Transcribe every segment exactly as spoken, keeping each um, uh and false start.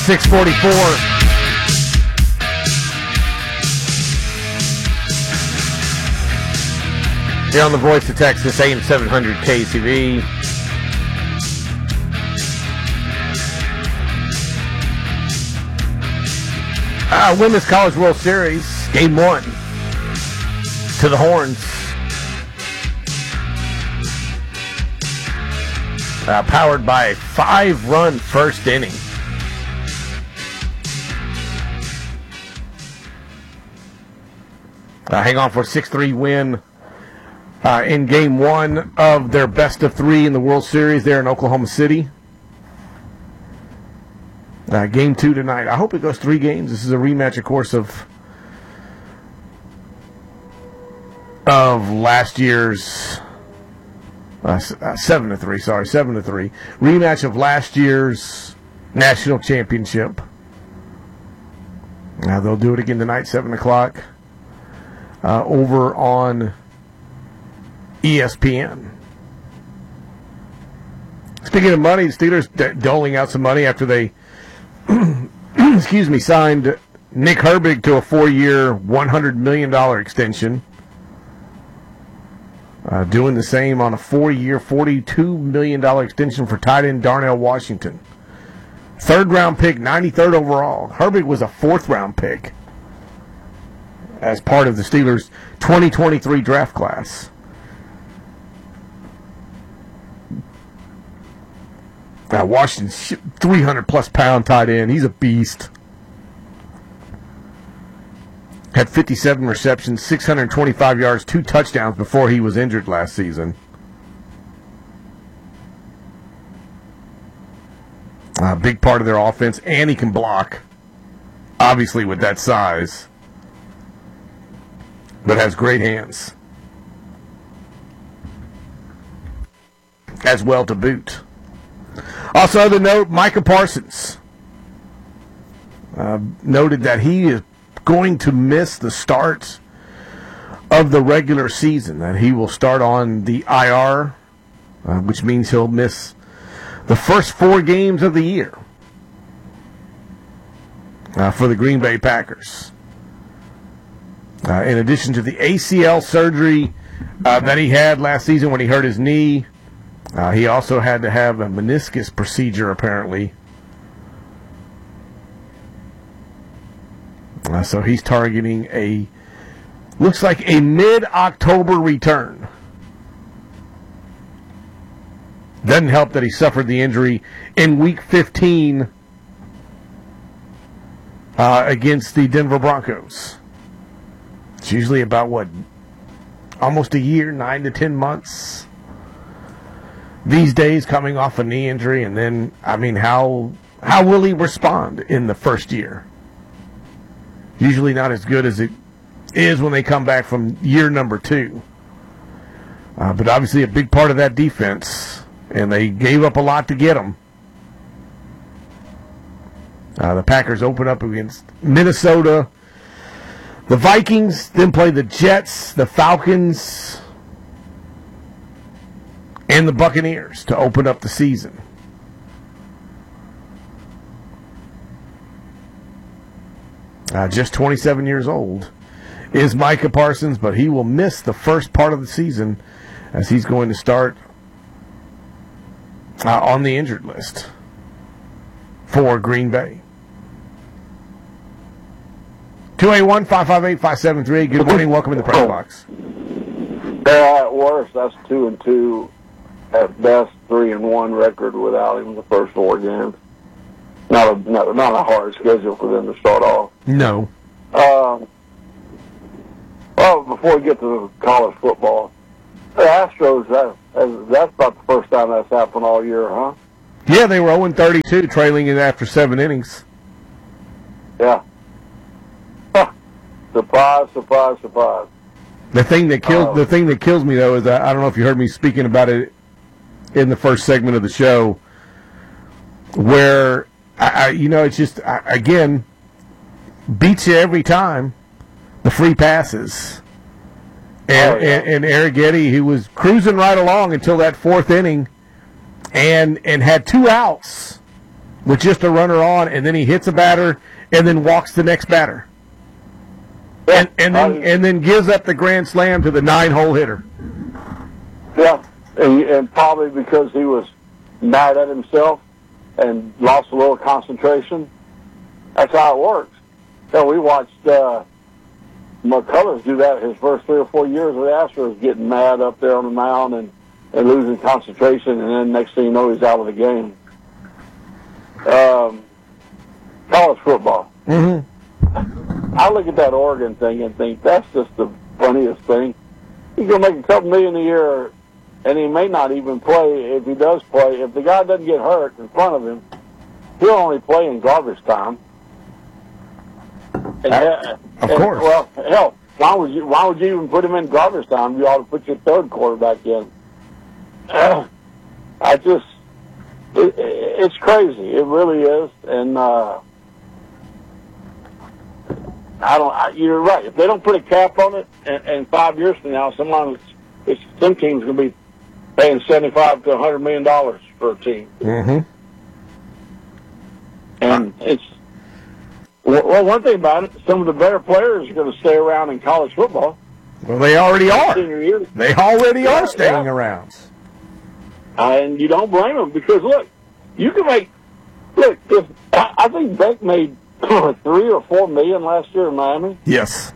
six forty-four. Here on the Voice of Texas, A M seven hundred K C V. Uh, Women's College World Series, Game one. To the Horns. Uh, powered by a five-run first inning. Uh, hang on for a six three win uh, in Game one of their best of three in the World Series there in Oklahoma City. Uh, game two tonight. I hope it goes three games. This is a rematch, of course, of of last year's uh, uh, seven to three. Sorry, seven to three rematch of last year's national championship. Now they'll do it again tonight, seven o'clock, uh, over on E S P N. Speaking of money, the Steelers d- doling out some money after they, excuse me, signed Nick Herbig to a four-year, one hundred million dollars extension. Uh, doing the same on a four-year, forty-two million dollars extension for tight end Darnell Washington. Third-round pick, ninety-third overall. Herbig was a fourth-round pick as part of the Steelers' twenty twenty-three draft class. Now, Washington's three hundred plus pound tight end. He's a beast. Had fifty-seven receptions, six hundred twenty-five yards, two touchdowns before he was injured last season. A big part of their offense, and he can block, obviously with that size, but has great hands as well to boot. Also, other note, Micah Parsons uh, noted that he is going to miss the start of the regular season, that he will start on the I R, uh, which means he'll miss the first four games of the year uh, for the Green Bay Packers. Uh, in addition to the A C L surgery uh, that he had last season when he hurt his knee, uh, he also had to have a meniscus procedure, apparently. Uh, so he's targeting a, looks like a mid-October return. Doesn't help that he suffered the injury in Week fifteen uh, against the Denver Broncos. It's usually about, what, almost a year, nine to ten months these days, coming off a knee injury. And then, I mean, how how will he respond in the first year? Usually not as good as it is when they come back from year number two. Uh, but obviously a big part of that defense, and they gave up a lot to get him. Uh, the Packers open up against Minnesota, the Vikings, then play the Jets, the Falcons, and the Buccaneers to open up the season. Uh, just twenty-seven years old is Micah Parsons, but he will miss the first part of the season as he's going to start uh, on the injured list for Green Bay. two eight one, five five eight, five seven three eight. Good morning. Welcome to the press box. Yeah, at worst, that's two and two. At best, three and one record without him the first four games. Not a not, not a hard schedule for them to start off. No. Um, well, before we get to college football, the Astros, that, that's about the first time that's happened all year, huh? Yeah, they were oh and thirty-two, trailing it after seven innings. Yeah. Huh. Surprise, surprise, surprise. The thing that kills Uh, the thing that kills me though is that I don't know if you heard me speaking about it in the first segment of the show, where I, I you know it's just I, again beats you every time, the free passes, and Oh, yeah. and, and Arrighetti, he was cruising right along until that fourth inning, and and had two outs with just a runner on, and then he hits a batter and then walks the next batter. And, and then and then gives up the grand slam to the nine-hole hitter. Yeah, and, and probably because he was mad at himself and lost a little concentration. That's how it works. So we watched uh, McCullers do that his first three or four years with the Astros, getting mad up there on the mound and, and losing concentration, and then next thing you know, he's out of the game. Um, college football. Mm-hmm. I look at that Oregon thing and think that's just the funniest thing. He's going to make a couple million a year, and he may not even play. If he does play, if the guy doesn't get hurt in front of him, he'll only play in garbage time. And, uh, of and, course. Well, hell, why would you? Why would you even put him in garbage time? You ought to put your third quarterback in. Uh, I just, it, it's crazy. It really is, and. uh I don't. I, you're right. If they don't put a cap on it, and, and five years from now, someone, it's, some team's going to be paying seventy-five to a hundred million dollars for a team. Mm-hmm. And it's well, one thing about it, some of the better players are going to stay around in college football. Well, they already are. Senior year. They already yeah, are staying yeah. around. Uh, and you don't blame them because look, you can make. Look, if I, I think Beck made three or four million last year in Miami. Yes.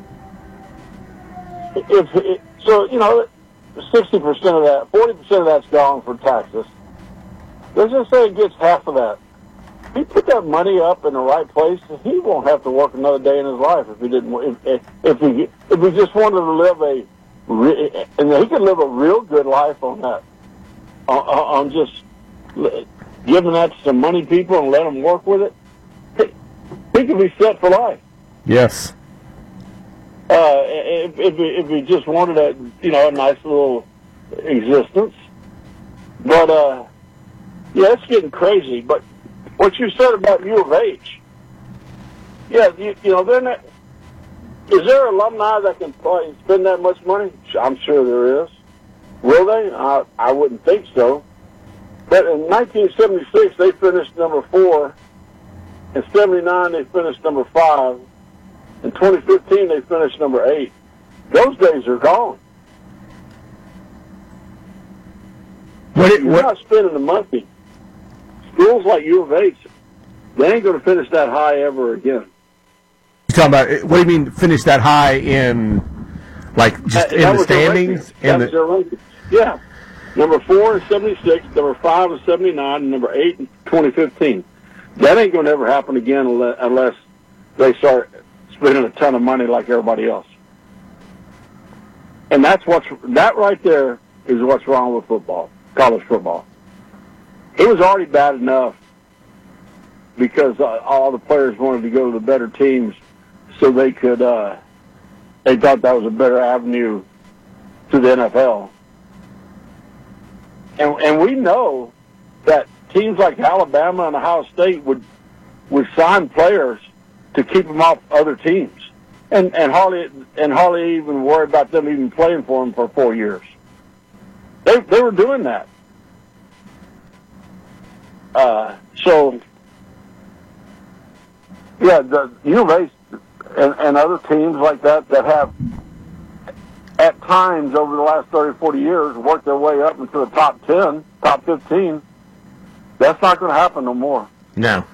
If it, so, you know, sixty percent of that, forty percent of that's gone for taxes. Let's just say it gets half of that. If he put that money up in the right place, he won't have to work another day in his life if he didn't. If, if, if he if he just wanted to live a, and he could live a real good life on that, on, on just giving that to some money people and let them work with it. He could be set for life. Yes. Uh, if, if, he, if he just wanted a, you know, a nice little existence. But, uh, yeah, it's getting crazy. But what you said about U of H, yeah, you, you know, they're not, is there alumni that can play, spend that much money? I'm sure there is. Will they? I, I wouldn't think so. But in nineteen seventy-six, they finished number four. In seventy-nine, they finished number five. In twenty fifteen, they finished number eight. Those days are gone. What it, You're what, not spending the money. Schools like U of H, they ain't going to finish that high ever again. you talking about? What do you mean finish that high in, like, just That- in that the was their standings? rankings. In That the, was their rankings. Yeah. Number four in seventy-six, number five in seventy-nine, and number eight in twenty fifteen. That ain't going to ever happen again unless, unless they start spending a ton of money like everybody else. And that's what's that right there is what's wrong with football, college football. It was already bad enough because uh, all the players wanted to go to the better teams, so they could. Uh, they thought that was a better avenue to the N F L. And and we know that teams like Alabama and Ohio State would would sign players to keep them off other teams, and and hardly and hardly even worry about them even playing for them for four years. They they were doing that. Uh, so yeah, the U of A and, and other teams like that that have at times over the last thirty, forty years worked their way up into the top ten, top fifteen. That's not going to happen no more. no.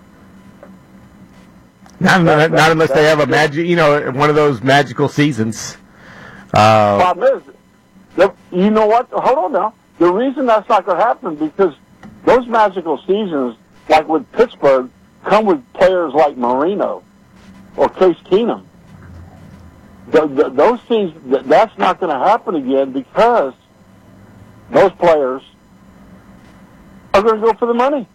Not, not, not unless they have a magic, you know, one of those magical seasons. Uh, Problem is, the, you know what? Hold on now. The reason that's not going to happen because those magical seasons, like with Pittsburgh, come with players like Marino or Case Keenum. The, the, those things, that's not going to happen again because those players are going to go for the money.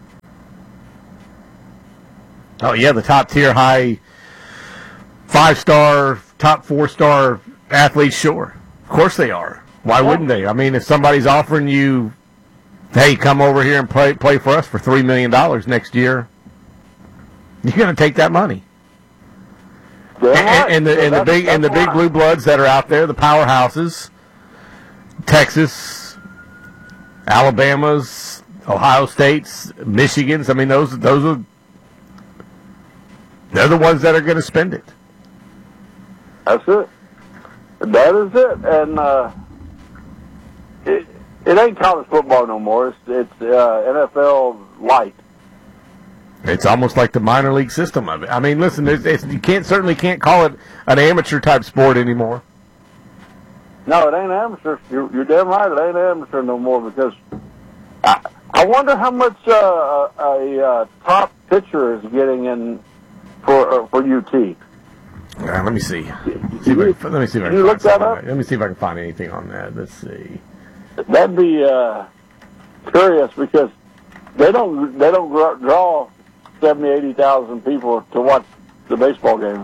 oh, yeah, the top tier, high, five-star, top four-star athletes, sure. Of course they are. Why wouldn't they? I mean, if somebody's offering you, hey, come over here and play play for us for three million dollars next year, you're going to take that money. And, And, and the and the big and the big blue bloods that are out there, the powerhouses, Texas, Alabama's, Ohio States, Michigans. I mean, those those are they're the ones that are going to spend it. That's it. That is it. And uh, it, it ain't college football no more. It's, it's uh, N F L light. It's almost like the minor league system of it. I mean, listen, it's, it's, you can't certainly can't call it an amateur type sport anymore. No, it ain't amateur. You're, you're damn right. It ain't amateur no more because I, I wonder how much uh, a, a uh, top pitcher is getting in for uh, for U T. Uh, let me see. see you, I, let me see if I can you find look that up? Let me see if I can find anything on that. Let's see. That'd be uh, curious because they don't they don't draw seventy, eighty thousand people to watch the baseball games.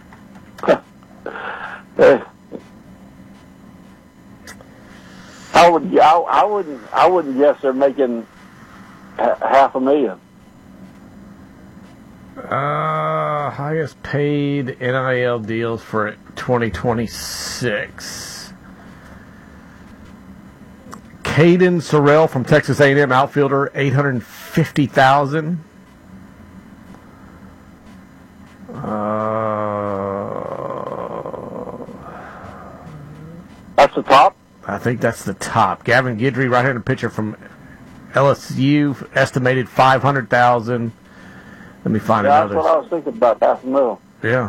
I would I, I wouldn't I wouldn't guess they're making h- half a million. Uh, highest paid N I L deals for twenty twenty-six. Caden Sorrell from Texas A and M, outfielder, eight hundred fifty thousand dollars. Uh, That's the top? I think that's the top. Gavin Guidry, right-handed pitcher from L S U, estimated five hundred thousand dollars. Let me find yeah, another. That's what I was thinking about, half a mil. Yeah.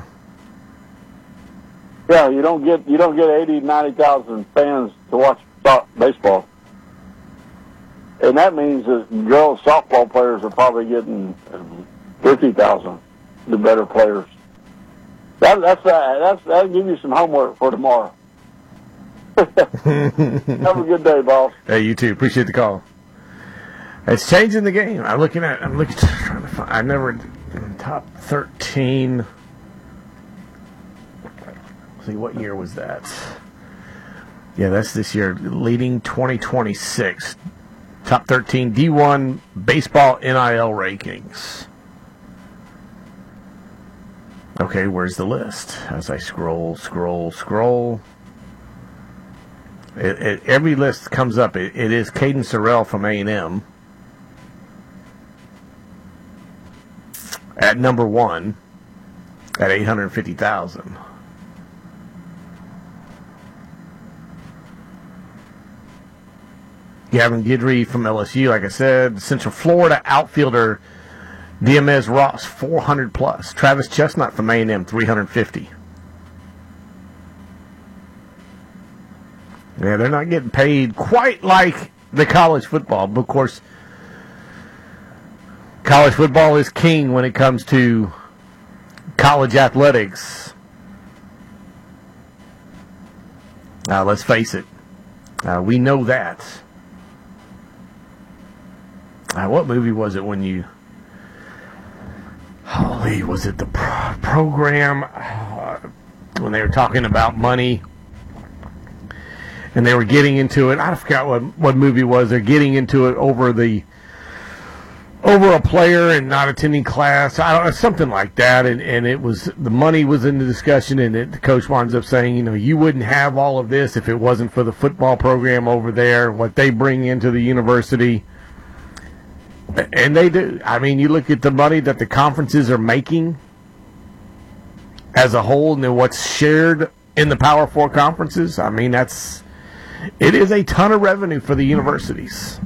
Yeah, you don't get you don't get eighty, ninety thousand fans to watch baseball. And that means that girls softball players are probably getting fifty thousand, the better players. That, that's, uh, that's, that'll give you some homework for tomorrow. Have a good day, boss. Hey, you too. Appreciate the call. It's changing the game. I'm looking at. I'm looking. Trying to find. I never top thirteen. Let's see, what year was that? Yeah, that's this year. Leading twenty twenty-six. Top thirteen D one baseball N I L rankings. Okay, where's the list? As I scroll, scroll, scroll. It, it, every list comes up. It, it is Caden Sorrell from A and M at number one at eight hundred fifty thousand. Gavin Guidry from L S U, like I said. Central Florida outfielder Diamez Ross, four hundred plus. Travis Chestnut from A and M, three hundred fifty. Yeah, they're not getting paid quite like the college football. But of course, college football is king when it comes to college athletics. Uh, let's face it. Uh, we know that. Uh, what movie was it when you... Holy, was it the pro- program uh, when they were talking about money and they were getting into it? I forgot what, what movie it was. They're getting into it over the over a player and not attending class. I don't know, something like that. And, and it was the money was in the discussion, and it, the coach winds up saying, you know, you wouldn't have all of this if it wasn't for the football program over there, what they bring into the university. And they do. I mean, you look at the money that the conferences are making as a whole, and then what's shared in the Power Four conferences. I mean, that's it is a ton of revenue for the universities.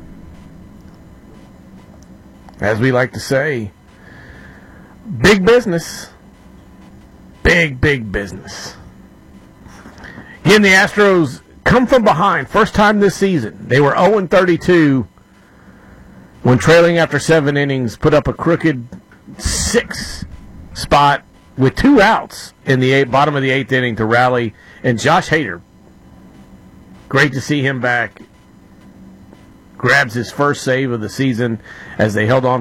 As we like to say, big business. Big, big business. Again, the Astros come from behind. First time this season. They were oh and thirty-two. When trailing after seven innings, put up a crooked six spot with two outs in the eight, bottom of the eighth inning to rally. And Josh Hader, great to see him back, grabs his first save of the season as they held on